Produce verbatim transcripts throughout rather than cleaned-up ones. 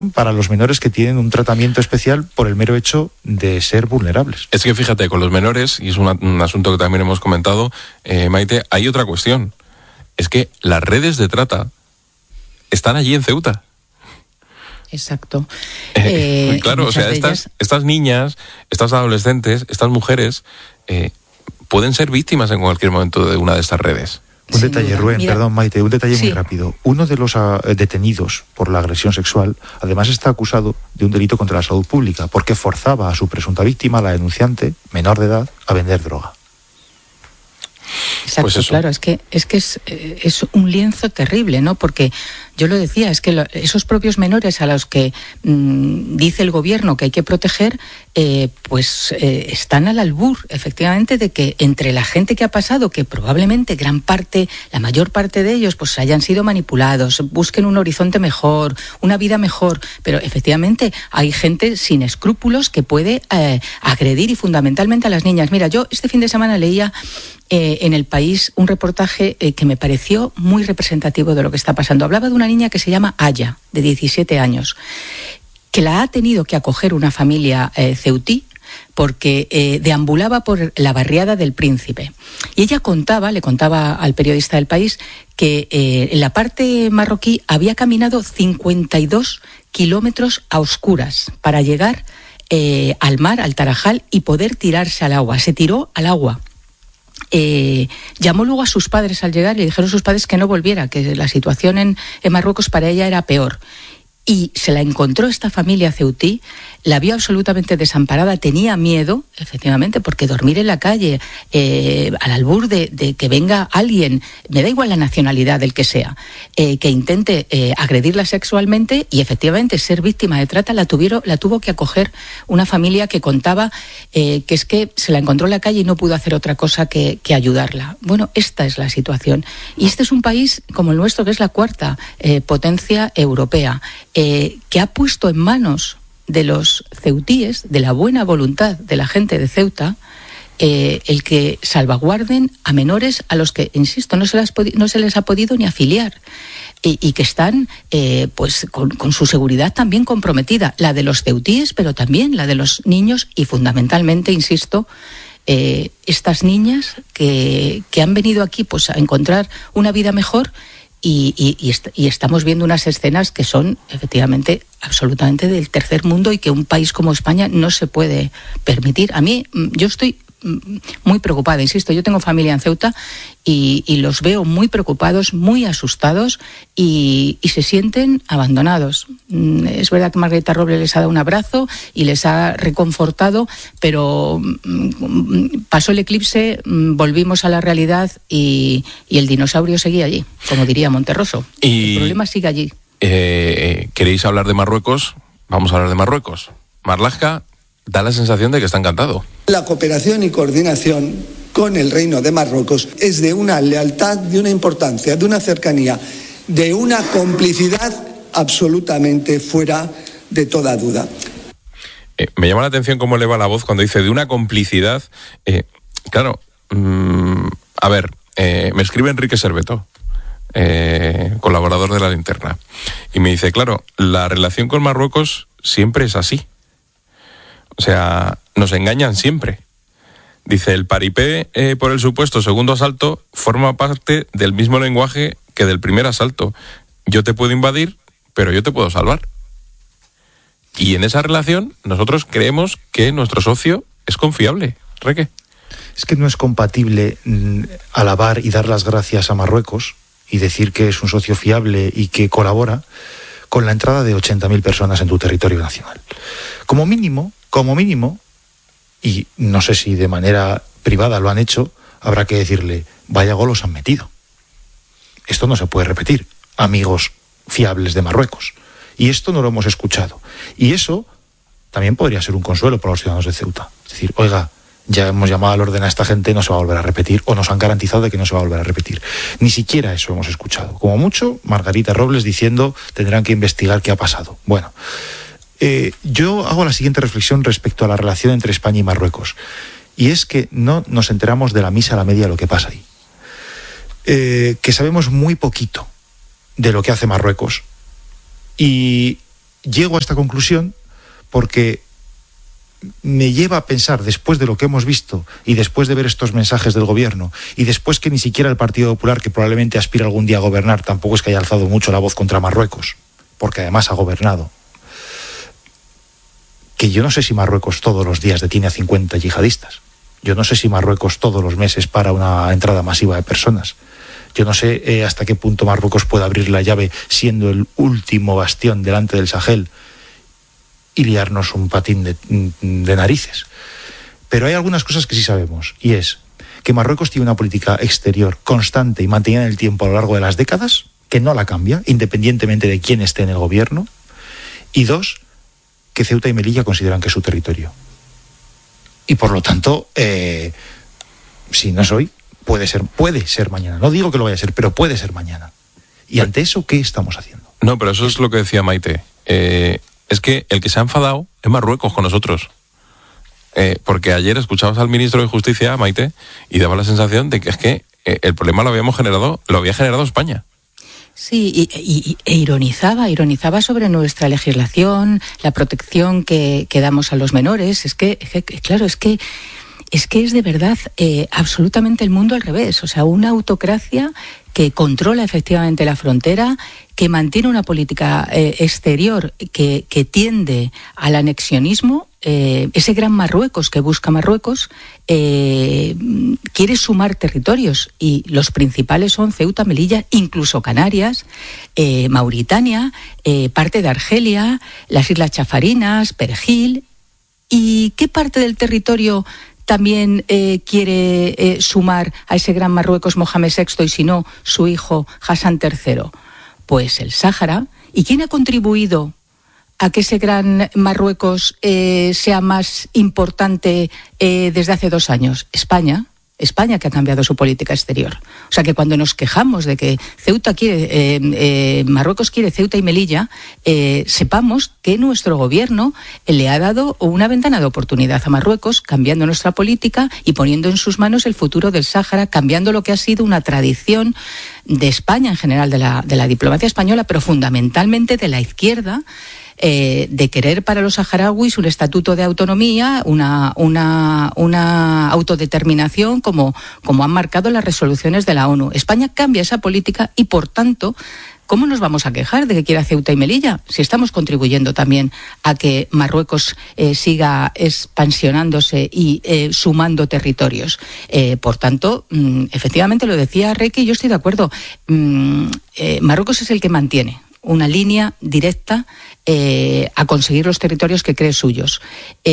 para los menores que tienen un tratamiento especial por el mero hecho de ser vulnerables. Es que fíjate, con los menores, y es una, un asunto que también hemos comentado, eh, Maite, hay otra cuestión. Es que las redes de trata están allí en Ceuta. Exacto. Eh, claro, o sea, estas, ellas... estas niñas, estas adolescentes, estas mujeres, eh, pueden ser víctimas en cualquier momento de una de estas redes. Un Sin detalle, duda. Rubén, Mira, perdón, Maite, un detalle sí. muy rápido. Uno de los uh, detenidos por la agresión sexual, además está acusado de un delito contra la salud pública, porque forzaba a su presunta víctima, la denunciante, menor de edad, a vender droga. Exacto, pues claro, es que es que es, es un lienzo terrible, ¿no? Porque yo lo decía, es que lo, esos propios menores a los que mmm, dice el gobierno que hay que proteger, eh, pues eh, están al albur, efectivamente, de que entre la gente que ha pasado, que probablemente gran parte, la mayor parte de ellos, pues hayan sido manipulados, busquen un horizonte mejor, una vida mejor, pero efectivamente hay gente sin escrúpulos que puede eh, agredir y fundamentalmente a las niñas. Mira, yo este fin de semana leía Eh, en El País un reportaje eh, que me pareció muy representativo de lo que está pasando. Hablaba de una niña que se llama Aya, de diecisiete años, que la ha tenido que acoger una familia eh, ceutí porque eh, deambulaba por la barriada del Príncipe. Y ella contaba, le contaba al periodista del País, que eh, en la parte marroquí había caminado cincuenta y dos kilómetros a oscuras para llegar eh, al mar, al Tarajal, y poder tirarse al agua. Se tiró al agua. Eh, llamó luego a sus padres al llegar y le dijeron a sus padres que no volviera, que la situación en, en Marruecos para ella era peor. Y se la encontró esta familia ceutí, la vio absolutamente desamparada, tenía miedo, efectivamente, porque dormir en la calle, eh, al albur de, de que venga alguien, me da igual la nacionalidad del que sea, eh, que intente eh, agredirla sexualmente y efectivamente ser víctima de trata, la, tuvieron, la tuvo que acoger una familia que contaba eh, que es que se la encontró en la calle y no pudo hacer otra cosa que, que ayudarla. Bueno, esta es la situación. Y este es un país como el nuestro, que es la cuarta eh, potencia europea, eh, que ha puesto en manos de los ceutíes, de la buena voluntad de la gente de Ceuta, eh, el que salvaguarden a menores a los que, insisto, no se les, no se les ha podido ni afiliar y, y que están eh, pues con, con su seguridad también comprometida, la de los ceutíes, pero también la de los niños y fundamentalmente, insisto, eh, estas niñas que, que han venido aquí pues a encontrar una vida mejor. Y, y, y, est- y estamos viendo unas escenas que son efectivamente absolutamente del tercer mundo y que un país como España no se puede permitir. A mí, yo estoy muy preocupada, insisto, yo tengo familia en Ceuta y, y los veo muy preocupados, muy asustados y, y se sienten abandonados. Es verdad que Margarita Robles les ha dado un abrazo y les ha reconfortado, pero pasó el eclipse, volvimos a la realidad y, y el dinosaurio seguía allí, como diría Monterroso. Y, el problema sigue allí. Eh, ¿Queréis hablar de Marruecos? Vamos a hablar de Marruecos. Marlaska da la sensación de que está encantado. La cooperación y coordinación con el Reino de Marruecos es de una lealtad, de una importancia, de una cercanía, de una complicidad absolutamente fuera de toda duda. Eh, me llama la atención cómo eleva la voz cuando dice de una complicidad. Eh, claro, mmm, a ver, eh, me escribe Enrique Serveto, eh, colaborador de La Linterna, y me dice, claro, la relación con Marruecos siempre es así. O sea, nos engañan siempre. Dice, el paripé eh, por el supuesto segundo asalto forma parte del mismo lenguaje que del primer asalto. Yo te puedo invadir, pero yo te puedo salvar. Y en esa relación nosotros creemos que nuestro socio es confiable. ¿Reque? Es que no es compatible mm, alabar y dar las gracias a Marruecos y decir que es un socio fiable y que colabora con la entrada de ochenta mil personas en tu territorio nacional. Como mínimo, como mínimo, y no sé si de manera privada lo han hecho, habrá que decirle, vaya golos han metido. Esto no se puede repetir, amigos fiables de Marruecos. Y esto no lo hemos escuchado. Y eso también podría ser un consuelo para los ciudadanos de Ceuta. Es decir, oiga, ya hemos llamado al orden a esta gente, no se va a volver a repetir, o nos han garantizado de que no se va a volver a repetir. Ni siquiera eso hemos escuchado. Como mucho, Margarita Robles diciendo, tendrán que investigar qué ha pasado. Bueno, eh, yo hago la siguiente reflexión respecto a la relación entre España y Marruecos. Y es que no nos enteramos de la misa a la media de lo que pasa ahí. Eh, que sabemos muy poquito de lo que hace Marruecos. Y llego a esta conclusión porque me lleva a pensar, después de lo que hemos visto y después de ver estos mensajes del gobierno y después que ni siquiera el Partido Popular, que probablemente aspira algún día a gobernar, tampoco es que haya alzado mucho la voz contra Marruecos, porque además ha gobernado, que yo no sé si Marruecos todos los días detiene a cincuenta yihadistas, yo no sé si Marruecos todos los meses para una entrada masiva de personas, yo no sé eh, hasta qué punto Marruecos puede abrir la llave siendo el último bastión delante del Sahel y liarnos un patín de, de narices. Pero hay algunas cosas que sí sabemos, y es que Marruecos tiene una política exterior constante y mantenida en el tiempo a lo largo de las décadas, que no la cambia, independientemente de quién esté en el gobierno, y dos, que Ceuta y Melilla consideran que es su territorio. Y por lo tanto, eh, si no es hoy, puede ser, puede ser mañana. No digo que lo vaya a ser, pero puede ser mañana. Y ante eso, ¿qué estamos haciendo? No, pero eso es lo que decía Maite. Eh... Es que el que se ha enfadado es Marruecos con nosotros. Eh, porque ayer escuchabas al ministro de Justicia, Maite, y daba la sensación de que es que eh, el problema lo habíamos generado, lo había generado España. Sí, y, y, e ironizaba, ironizaba sobre nuestra legislación, la protección que, que damos a los menores. Es que, es que claro, es que es que es de verdad eh, absolutamente el mundo al revés. O sea, una autocracia que controla efectivamente la frontera, que mantiene una política eh, exterior que, que tiende al anexionismo. Eh, ese gran Marruecos que busca Marruecos eh, quiere sumar territorios, y los principales son Ceuta, Melilla, incluso Canarias, eh, Mauritania, eh, parte de Argelia, las Islas Chafarinas, Perejil. ¿Y qué parte del territorio también eh, quiere eh, sumar a ese gran Marruecos Mohamed sexto, y si no, su hijo Hassan tercero? Pues el Sáhara. ¿Y quién ha contribuido a que ese gran Marruecos eh, sea más importante eh, desde hace dos años? España. España, que ha cambiado su política exterior. O sea que cuando nos quejamos de que Ceuta quiere, eh, eh, Marruecos quiere Ceuta y Melilla, eh, sepamos que nuestro gobierno le ha dado una ventana de oportunidad a Marruecos, cambiando nuestra política y poniendo en sus manos el futuro del Sáhara, cambiando lo que ha sido una tradición de España en general, de la, de la diplomacia española, pero fundamentalmente de la izquierda, Eh, de querer para los saharauis un estatuto de autonomía, una, una, una autodeterminación, como, como han marcado las resoluciones de la ONU. España cambia esa política y, por tanto, ¿cómo nos vamos a quejar de que quiera Ceuta y Melilla? Si estamos contribuyendo también a que Marruecos eh, siga expansionándose y eh, sumando territorios. Eh, por tanto, mmm, efectivamente lo decía Reque y yo estoy de acuerdo. Mm, eh, Marruecos es el que mantiene una línea directa eh, a conseguir los territorios que cree suyos.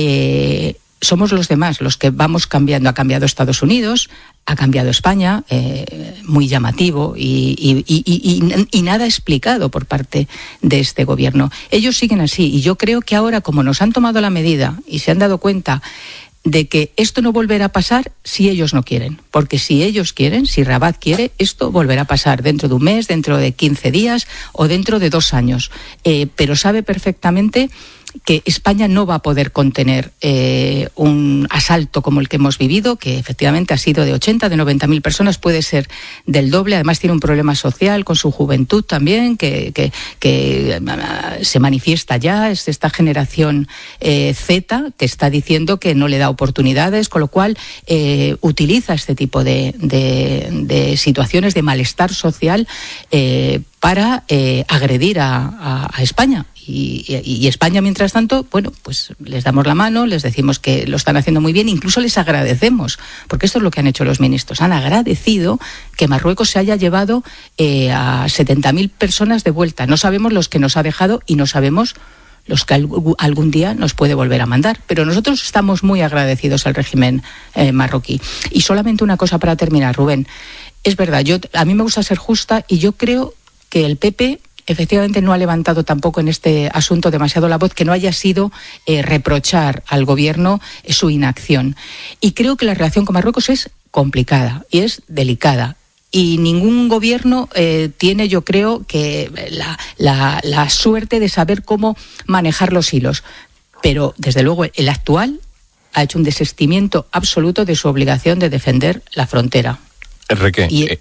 Eh, somos los demás los que vamos cambiando. Ha cambiado Estados Unidos, ha cambiado España, eh, muy llamativo y, y, y, y, y nada explicado por parte de este gobierno. Ellos siguen así, y yo creo que ahora, como nos han tomado la medida y se han dado cuenta de que esto no volverá a pasar si ellos no quieren. Porque si ellos quieren, si Rabat quiere, esto volverá a pasar dentro de un mes, dentro de quince días o dentro de dos años. Eh, pero sabe perfectamente que España no va a poder contener eh, un asalto como el que hemos vivido, que efectivamente ha sido de ochenta, de noventa mil personas, puede ser del doble. Además tiene un problema social con su juventud también, que, que, que uh, se manifiesta ya. Es esta generación eh, Z que está diciendo que no le da oportunidades, con lo cual eh, utiliza este tipo de, de, de situaciones de malestar social eh, para eh, agredir a, a, a España. Y, y, y España, mientras tanto, bueno, pues les damos la mano, les decimos que lo están haciendo muy bien, incluso les agradecemos, porque esto es lo que han hecho los ministros. Han agradecido que Marruecos se haya llevado eh, a setenta mil personas de vuelta. No sabemos los que nos ha dejado y no sabemos los que algún día nos puede volver a mandar. Pero nosotros estamos muy agradecidos al régimen eh, marroquí. Y solamente una cosa para terminar, Rubén. Es verdad, yo a mí me gusta ser justa, y yo creo que el P P efectivamente no ha levantado tampoco en este asunto demasiado la voz, que no haya sido eh, reprochar al gobierno eh, su inacción. Y creo que la relación con Marruecos es complicada y es delicada. Y ningún gobierno eh, tiene, yo creo, que la, la, la suerte de saber cómo manejar los hilos. Pero, desde luego, el actual ha hecho un desistimiento absoluto de su obligación de defender la frontera. Enrique, y, eh,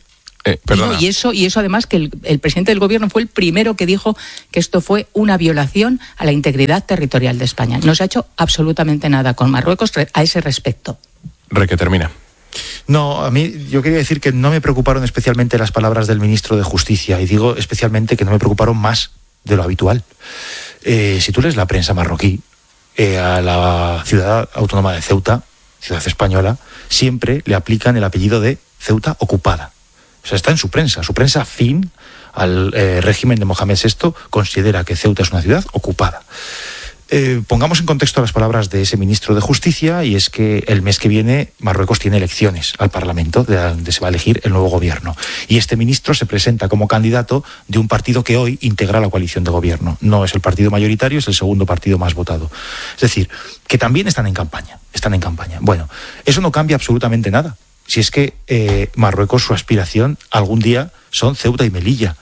Eh, y, no, y eso y eso además que el, el presidente del gobierno fue el primero que dijo que esto fue una violación a la integridad territorial de España. No se ha hecho absolutamente nada con Marruecos a ese respecto. Re que termina. No, a mí yo quería decir que no me preocuparon especialmente las palabras del ministro de Justicia, y digo especialmente que no me preocuparon más de lo habitual. Eh, si tú lees la prensa marroquí, eh, a la ciudad autónoma de Ceuta, ciudad española, siempre le aplican el apellido de Ceuta ocupada. O sea, está en su prensa. Su prensa afín al eh, régimen de Mohamed sexto considera que Ceuta es una ciudad ocupada. Eh, pongamos en contexto las palabras de ese ministro de Justicia, y es que el mes que viene Marruecos tiene elecciones al Parlamento, de donde se va a elegir el nuevo gobierno. Y este ministro se presenta como candidato de un partido que hoy integra la coalición de gobierno. No es el partido mayoritario, es el segundo partido más votado. Es decir, que también están en campaña. Están en campaña. Bueno, eso no cambia absolutamente nada. Si es que eh, Marruecos, su aspiración algún día son Ceuta y Melilla.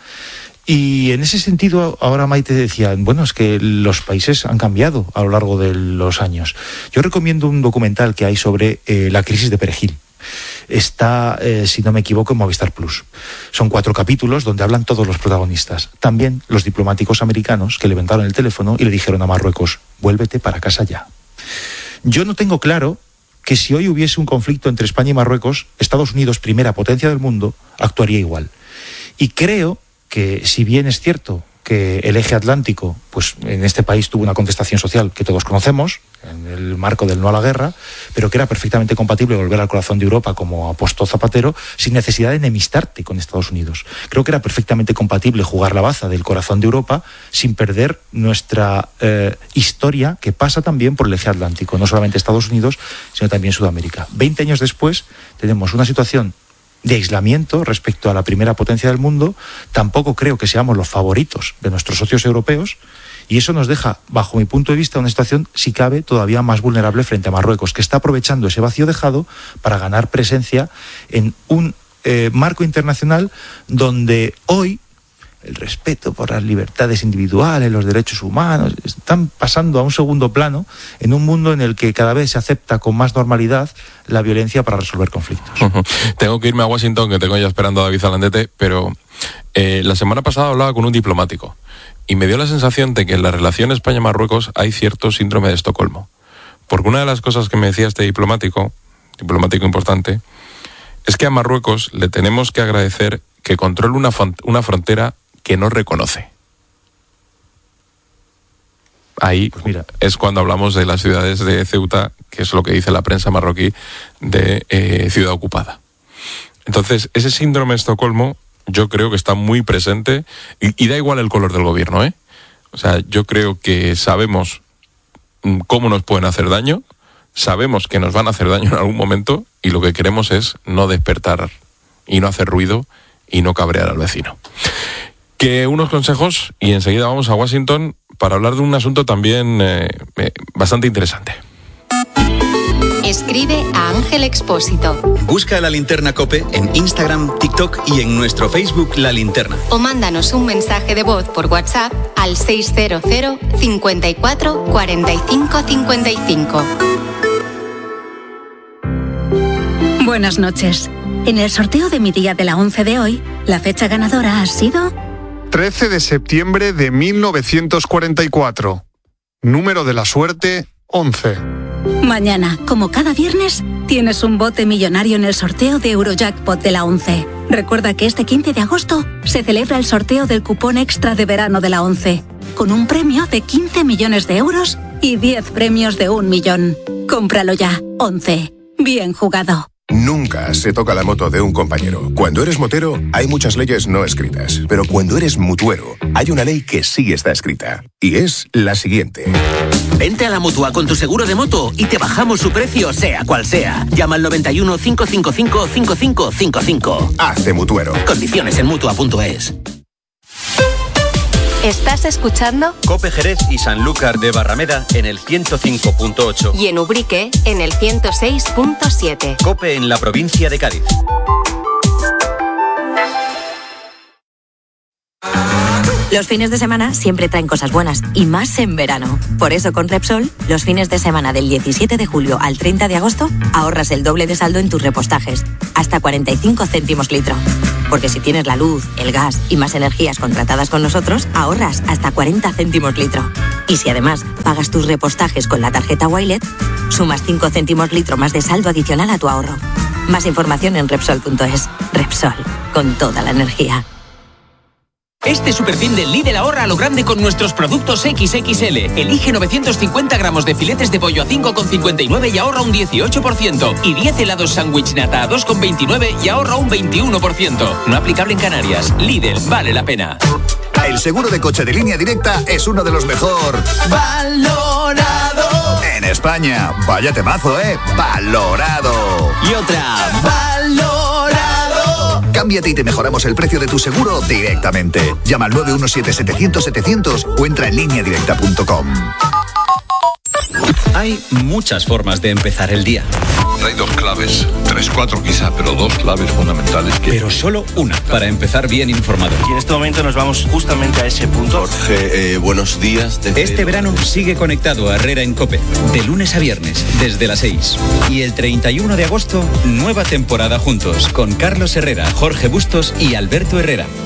Y en ese sentido, ahora Maite decía, bueno, es que los países han cambiado a lo largo de los años. Yo recomiendo un documental que hay sobre eh, la crisis de Perejil. Está, eh, si no me equivoco, en Movistar Plus. Son cuatro capítulos donde hablan todos los protagonistas. También los diplomáticos americanos que levantaron el teléfono y le dijeron a Marruecos, vuélvete para casa ya. Yo no tengo claro que si hoy hubiese un conflicto entre España y Marruecos, Estados Unidos, primera potencia del mundo, actuaría igual. Y creo que, si bien es cierto que el eje atlántico, pues en este país tuvo una contestación social que todos conocemos, en el marco del no a la guerra, pero que era perfectamente compatible volver al corazón de Europa, como apostó Zapatero, sin necesidad de enemistarte con Estados Unidos. Creo que era perfectamente compatible jugar la baza del corazón de Europa sin perder nuestra eh, historia, que pasa también por el eje atlántico, no solamente Estados Unidos, sino también Sudamérica. Veinte años después tenemos una situación de aislamiento respecto a la primera potencia del mundo. Tampoco creo que seamos los favoritos de nuestros socios europeos, y eso nos deja, bajo mi punto de vista, una situación, si cabe, todavía más vulnerable frente a Marruecos, que está aprovechando ese vacío dejado para ganar presencia en un eh, marco internacional donde hoy el respeto por las libertades individuales, los derechos humanos, están pasando a un segundo plano en un mundo en el que cada vez se acepta con más normalidad la violencia para resolver conflictos. Uh-huh. Tengo que irme a Washington, que tengo ya esperando a David Zalandete, pero eh, la semana pasada hablaba con un diplomático y me dio la sensación de que en la relación España-Marruecos hay cierto síndrome de Estocolmo. Porque una de las cosas que me decía este diplomático, diplomático importante, es que a Marruecos le tenemos que agradecer que controle una, una frontera que no reconoce. Ahí pues mira, es cuando hablamos de las ciudades de Ceuta, que es lo que dice la prensa marroquí, de eh, ciudad ocupada. Entonces, ese síndrome de Estocolmo yo creo que está muy presente, y, y da igual el color del gobierno, ¿eh? O sea, yo creo que sabemos cómo nos pueden hacer daño, sabemos que nos van a hacer daño en algún momento, y lo que queremos es no despertar y no hacer ruido y no cabrear al vecino. Que unos consejos y enseguida vamos a Washington para hablar de un asunto también eh, eh, bastante interesante. Escribe a Ángel Expósito. Busca La Linterna COPE en Instagram, TikTok y en nuestro Facebook La Linterna. O mándanos un mensaje de voz por WhatsApp al seis cero cero, cincuenta y cuatro, cuarenta y cinco, cincuenta y cinco. Buenas noches. En el sorteo de mi día de la once de hoy, la fecha ganadora ha sido trece de septiembre de mil novecientos cuarenta y cuatro. Número de la suerte, once. Mañana, como cada viernes, tienes un bote millonario en el sorteo de Eurojackpot de la once. Recuerda que este quince de agosto se celebra el sorteo del cupón extra de verano de la once, con un premio de quince millones de euros y diez premios de un millón. Cómpralo ya, once. Bien jugado. Nunca se toca la moto de un compañero. Cuando eres motero, hay muchas leyes no escritas. Pero cuando eres mutuero, hay una ley que sí está escrita. Y es la siguiente. Vente a la Mutua con tu seguro de moto y te bajamos su precio, sea cual sea. Llama al noventa y uno, cinco cinco cinco, cinco cinco cinco cinco. Hazte mutuero. Condiciones en mutua punto es. ¿Estás escuchando? COPE Jerez y Sanlúcar de Barrameda en el ciento cinco punto ocho. Y en Ubrique en el ciento seis punto siete. COPE en la provincia de Cádiz. Los fines de semana siempre traen cosas buenas, y más en verano. Por eso con Repsol, los fines de semana del diecisiete de julio al treinta de agosto, ahorras el doble de saldo en tus repostajes, hasta cuarenta y cinco céntimos litro. Porque si tienes la luz, el gas y más energías contratadas con nosotros, ahorras hasta cuarenta céntimos litro. Y si además pagas tus repostajes con la tarjeta Wilet, sumas cinco céntimos litro más de saldo adicional a tu ahorro. Más información en Repsol punto es. Repsol, con toda la energía. Este superfin del Lidl ahorra a lo grande con nuestros productos equis equis ele. Elige novecientos cincuenta gramos de filetes de pollo a cinco con cincuenta y nueve y ahorra un dieciocho por ciento. Y diez helados sándwich nata a dos con veintinueve y ahorra un veintiuno por ciento. No aplicable en Canarias. Lidl, vale la pena. El seguro de coche de Línea Directa es uno de los mejor valorado en España. Vaya temazo, ¿eh? Valorado. Y otra. Valorado. Cámbiate y te mejoramos el precio de tu seguro directamente. Llama al nueve uno siete, setecientos, setecientos o entra en línea directa punto com. Hay muchas formas de empezar el día. Hay dos claves, tres, cuatro quizá, pero dos claves fundamentales. Que... Pero solo una para empezar bien informado. Y en este momento nos vamos justamente a ese punto. Jorge, eh, buenos días. Desde... Este verano sigue conectado a Herrera en COPE, de lunes a viernes, desde las seis. Y el treinta y uno de agosto, nueva temporada juntos, con Carlos Herrera, Jorge Bustos y Alberto Herrera.